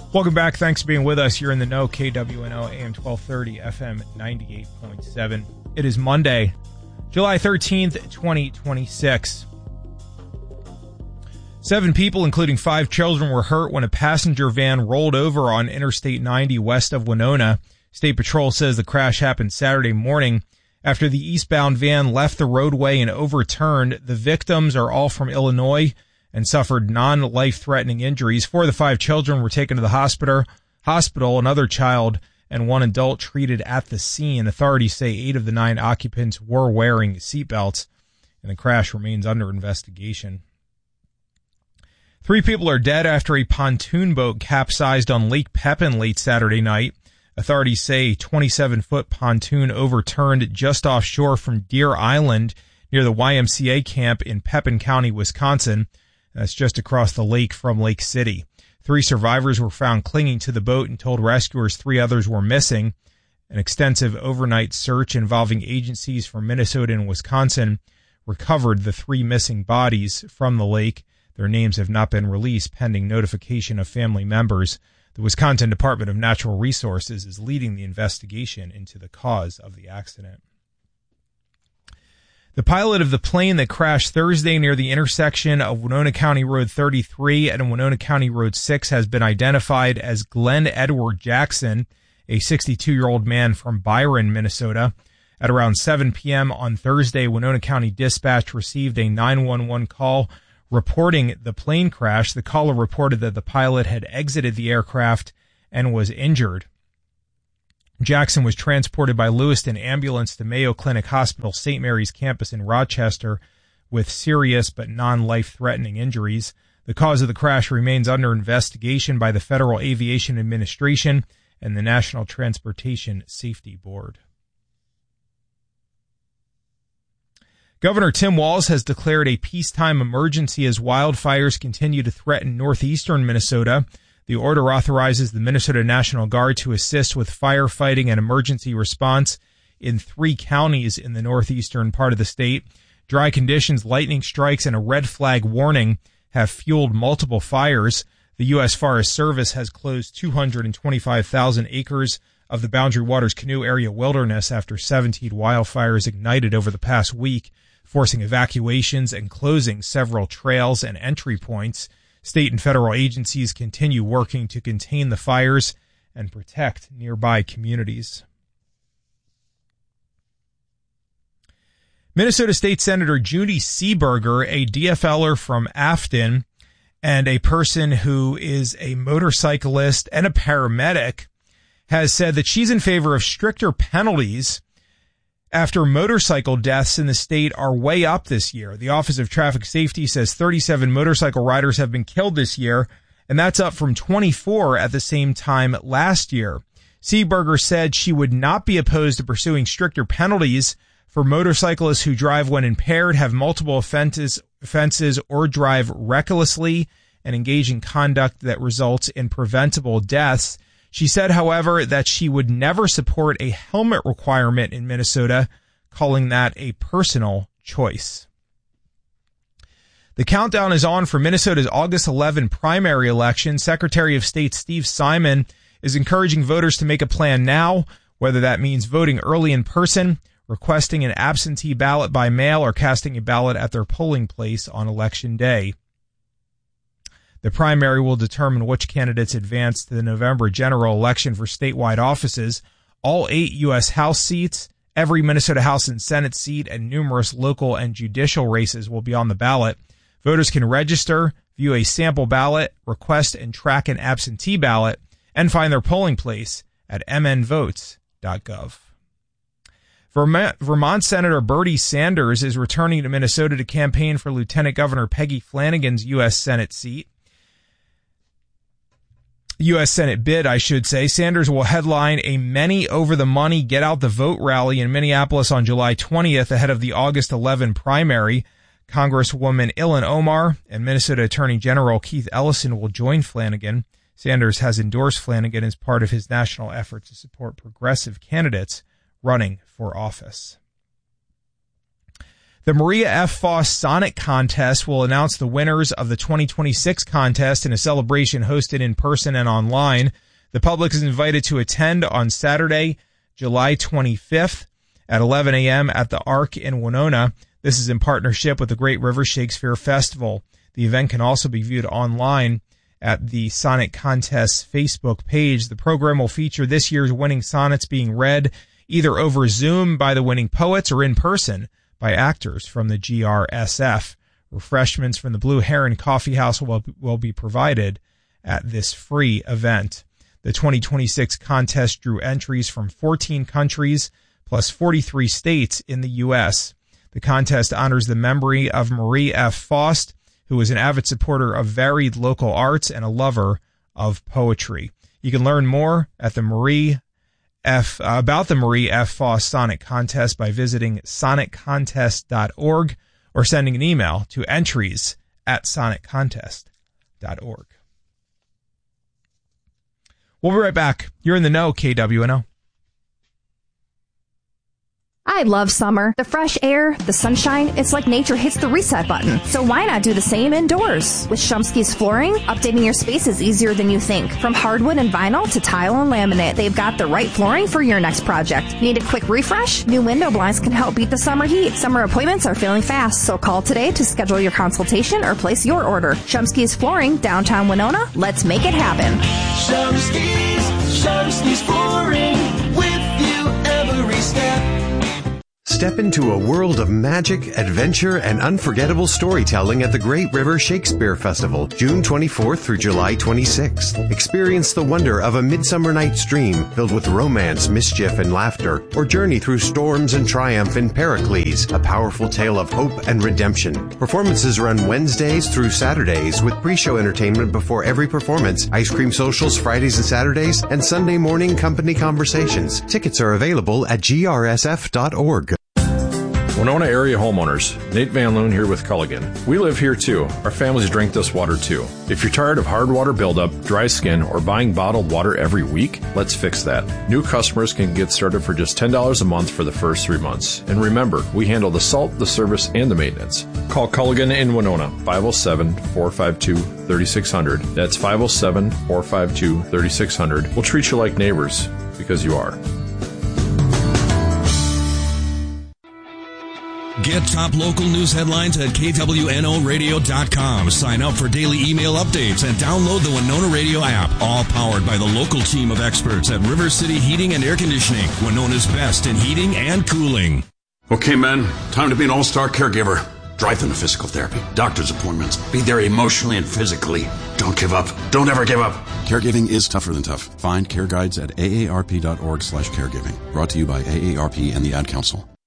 Welcome back. Thanks for being with us. You're in the know. KWNO AM 1230 FM 98.7. It is Monday, July 13th, 2026. 7 people, including 5 children, were hurt when a passenger van rolled over on Interstate 90 west of Winona. State Patrol says the crash happened Saturday morning after the eastbound van left the roadway and overturned. The victims are all from Illinois and suffered non-life-threatening injuries. 4 of the 5 children were taken to the hospital, another child and 1 adult treated at the scene. Authorities say 8 of the 9 occupants were wearing seatbelts, and the crash remains under investigation. 3 people are dead after a pontoon boat capsized on Lake Pepin late Saturday night. Authorities say a 27-foot pontoon overturned just offshore from Deer Island near the YMCA camp in Pepin County, Wisconsin. That's just across the lake from Lake City. 3 survivors were found clinging to the boat and told rescuers 3 others were missing. An extensive overnight search involving agencies from Minnesota and Wisconsin recovered the 3 missing bodies from the lake. Their names have not been released pending notification of family members. The Wisconsin Department of Natural Resources is leading the investigation into the cause of the accident. The pilot of the plane that crashed Thursday near the intersection of Winona County Road 33 and Winona County Road 6 has been identified as Glenn Edward Jackson, a 62-year-old man from Byron, Minnesota. At around 7 p.m. on Thursday, Winona County Dispatch received a 911 call reporting the plane crash. The caller reported that the pilot had exited the aircraft and was injured. Jackson was transported by Lewiston ambulance to Mayo Clinic Hospital St. Mary's campus in Rochester with serious but non-life-threatening injuries. The cause of the crash remains under investigation by the Federal Aviation Administration and the National Transportation Safety Board. Governor Tim Walz has declared a peacetime emergency as wildfires continue to threaten northeastern Minnesota. The order authorizes the Minnesota National Guard to assist with firefighting and emergency response in 3 counties in the northeastern part of the state. Dry conditions, lightning strikes, and a red flag warning have fueled multiple fires. The U.S. Forest Service has closed 225,000 acres of the Boundary Waters Canoe Area wilderness after 17 wildfires ignited over the past week, forcing evacuations and closing several trails and entry points. State and federal agencies continue working to contain the fires and protect nearby communities. Minnesota State Senator Judy Seeberger, a DFLer from Afton and a person who is a motorcyclist and a paramedic, has said that she's in favor of stricter penalties after motorcycle deaths in the state are way up this year. The Office of Traffic Safety says 37 motorcycle riders have been killed this year, and that's up from 24 at the same time last year. Seeberger said she would not be opposed to pursuing stricter penalties for motorcyclists who drive when impaired, have multiple offenses, or drive recklessly and engage in conduct that results in preventable deaths. She said, however, that she would never support a helmet requirement in Minnesota, calling that a personal choice. The countdown is on for Minnesota's August 11 primary election. Secretary of State Steve Simon is encouraging voters to make a plan now, whether that means voting early in person, requesting an absentee ballot by mail, or casting a ballot at their polling place on Election Day. The primary will determine which candidates advance to the November general election for statewide offices. All 8 U.S. House seats, every Minnesota House and Senate seat, and numerous local and judicial races will be on the ballot. Voters can register, view a sample ballot, request and track an absentee ballot, and find their polling place at mnvotes.gov. Vermont Senator Bernie Sanders is returning to Minnesota to campaign for Lieutenant Governor Peggy Flanagan's U.S. Senate seat. U.S. Senate bid, I should say. Sanders will headline a many over the money get out the vote rally in Minneapolis on July 20th ahead of the August 11 primary. Congresswoman Ilhan Omar and Minnesota Attorney General Keith Ellison will join Flanagan. Sanders has endorsed Flanagan as part of his national effort to support progressive candidates running for office. The Maria F. Foss Sonic Contest will announce the winners of the 2026 contest in a celebration hosted in person and online. The public is invited to attend on Saturday, July 25th at 11 a.m. at the Ark in Winona. This is in partnership with the Great River Shakespeare Festival. The event can also be viewed online at the Sonic Contest's Facebook page. The program will feature this year's winning sonnets being read either over Zoom by the winning poets or in person by actors from the GRSF. Refreshments from the Blue Heron Coffee House will be provided at this free event. The 2026 contest drew entries from 14 countries plus 43 states in the U.S. The contest honors the memory of Marie F. Foss, who was an avid supporter of varied local arts and a lover of poetry. You can learn more at about the Marie F. Foss Sonic Contest by visiting soniccontest.org or sending an email to entries@soniccontest.org. We'll be right back. You're in the know, KWNO. I love summer. The fresh air, the sunshine, it's like nature hits the reset button. So why not do the same indoors? With Shumsky's Flooring, updating your space is easier than you think. From hardwood and vinyl to tile and laminate, they've got the right flooring for your next project. Need a quick refresh? New window blinds can help beat the summer heat. Summer appointments are filling fast, so call today to schedule your consultation or place your order. Shumsky's Flooring, downtown Winona. Let's make it happen. Shumsky's Flooring, with you every step. Step into a world of magic, adventure, and unforgettable storytelling at the Great River Shakespeare Festival, June 24th through July 26th. Experience the wonder of A Midsummer Night's Dream, filled with romance, mischief, and laughter, or journey through storms and triumph in Pericles, a powerful tale of hope and redemption. Performances run Wednesdays through Saturdays, with pre-show entertainment before every performance, ice cream socials Fridays and Saturdays, and Sunday morning company conversations. Tickets are available at grsf.org. Winona area homeowners, Nate Van Loon here with Culligan. We live here too. Our families drink this water too. If you're tired of hard water buildup, dry skin, or buying bottled water every week, let's fix that. New customers can get started for just $10 a month for the first 3 months. And remember, we handle the salt, the service, and the maintenance. Call Culligan in Winona, 507-452-3600. That's 507-452-3600. We'll treat you like neighbors, because you are. Get top local news headlines at KWNOradio.com. Sign up for daily email updates and download the Winona Radio app. All powered by the local team of experts at River City Heating and Air Conditioning, Winona's best in heating and cooling. Okay, men, time to be an all-star caregiver. Drive them to physical therapy, doctor's appointments. Be there emotionally and physically. Don't give up. Don't ever give up. Caregiving is tougher than tough. Find care guides at aarp.org/caregiving. Brought to you by AARP and the Ad Council.